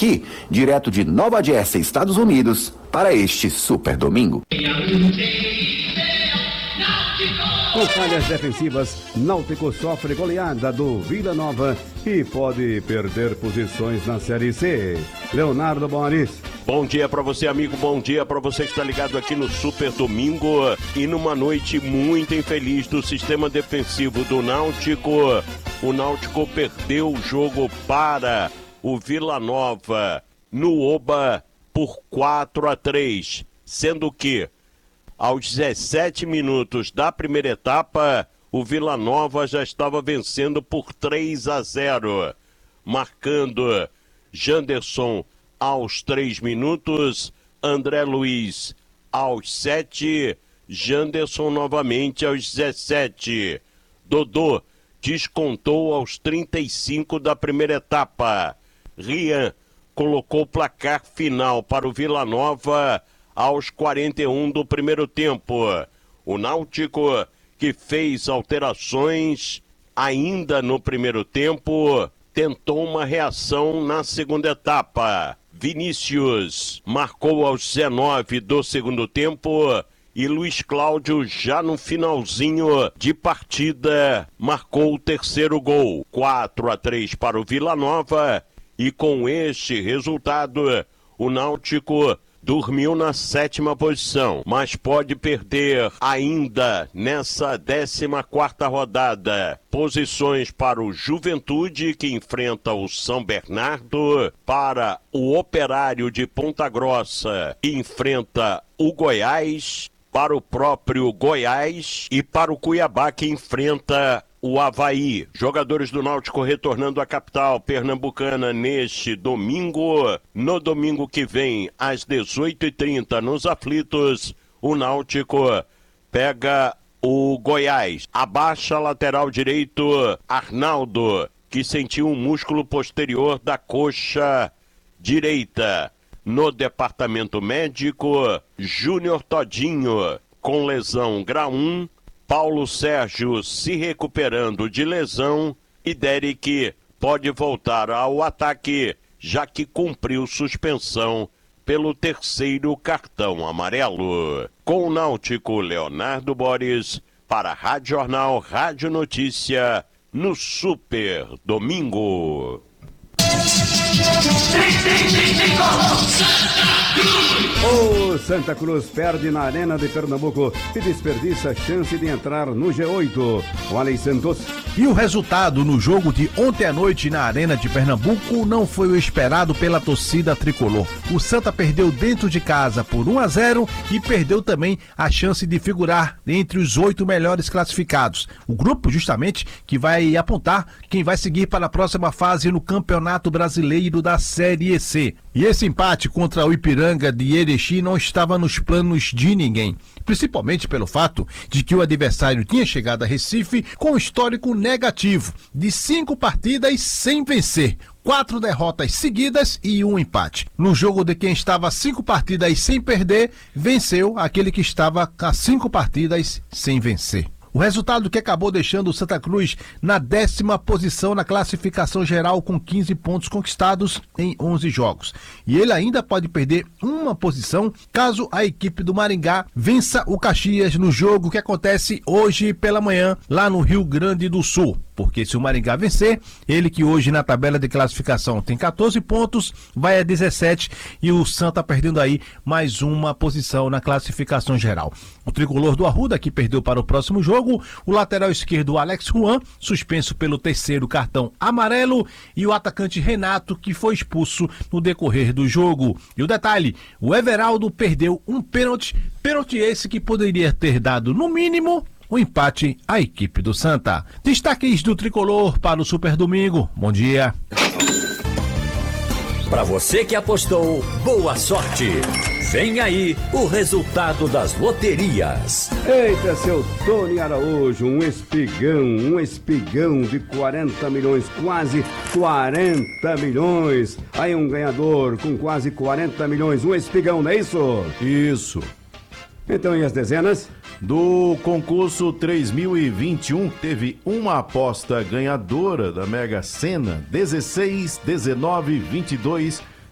aqui, direto de Nova Jersey, Estados Unidos, para este super domingo. Com falhas defensivas, Náutico sofre goleada do Vila Nova e pode perder posições na Série C. Leonardo Boris. Bom dia para você, amigo, bom dia para você que está ligado aqui no Super Domingo e numa noite muito infeliz do sistema defensivo do Náutico. O Náutico perdeu o jogo para o Vila Nova no Oba por 4-3, sendo que aos 17 minutos da primeira etapa, o Vila Nova já estava vencendo por 3-0, marcando Janderson aos 3 minutos, André Luiz aos 7, Janderson novamente aos 17. Dodô descontou aos 35 da primeira etapa. Rian colocou o placar final para o Vila Nova aos 41 do primeiro tempo. O Náutico, que fez alterações ainda no primeiro tempo, tentou uma reação na segunda etapa. Vinícius marcou aos 19 do segundo tempo e Luiz Cláudio, já no finalzinho de partida, marcou o terceiro gol. 4-3 para o Vila Nova e com este resultado, o Náutico dormiu na 7ª posição, mas pode perder ainda nessa 14ª rodada posições para o Juventude, que enfrenta o São Bernardo, para o Operário de Ponta Grossa, que enfrenta o Goiás, para o próprio Goiás e para o Cuiabá, que enfrenta o Avaí. Jogadores do Náutico retornando à capital pernambucana neste domingo. No domingo que vem, às 18h30, nos Aflitos, o Náutico pega o Goiás. Abaixa lateral direito Arnaldo, que sentiu um músculo posterior da coxa direita. No departamento médico, Júnior Todinho, com lesão grau 1, Paulo Sérgio se recuperando de lesão e Derek pode voltar ao ataque, já que cumpriu suspensão pelo terceiro cartão amarelo. Com o Náutico, Leonardo Boris, para a Rádio Jornal, Rádio Notícia, no Super Domingo. O Santa Cruz perde na Arena de Pernambuco e desperdiça a chance de entrar no G8. O Alex Santos. E o resultado no jogo de ontem à noite na Arena de Pernambuco não foi o esperado pela torcida tricolor. O Santa perdeu dentro de casa por 1-0 e perdeu também a chance de figurar entre os 8 melhores classificados. O grupo, justamente, que vai apontar quem vai seguir para a próxima fase no Campeonato Brasileiro da Série C. E esse empate contra o Ipiranga de Erechim não estava nos planos de ninguém, principalmente pelo fato de que o adversário tinha chegado a Recife com um histórico negativo de 5 partidas sem vencer, 4 derrotas seguidas e 1 empate. No jogo de quem estava 5 partidas sem perder, venceu aquele que estava a 5 partidas sem vencer. O resultado que acabou deixando o Santa Cruz na 10ª posição na classificação geral com 15 pontos conquistados em 11 jogos. E ele ainda pode perder uma posição caso a equipe do Maringá vença o Caxias no jogo que acontece hoje pela manhã lá no Rio Grande do Sul. Porque se o Maringá vencer, ele que hoje na tabela de classificação tem 14 pontos, vai a 17 e o Santa perdendo aí mais uma posição na classificação geral. O tricolor do Arruda, que perdeu para o próximo jogo, o lateral esquerdo Alex Juan, suspenso pelo terceiro cartão amarelo, e o atacante Renato, que foi expulso no decorrer do jogo. E o detalhe, o Everaldo perdeu um pênalti esse que poderia ter dado no mínimo o empate à equipe do Santa. Destaques do tricolor para o Super Domingo. Bom dia. Para você que apostou, boa sorte. Vem aí o resultado das loterias. Eita, seu Tony Araújo, um espigão de 40 milhões, quase 40 milhões. Aí um ganhador com quase 40 milhões, um espigão, não é isso? Isso. Então, e as dezenas? Do concurso 3021, teve uma aposta ganhadora da Mega Sena, 16, 19, 22,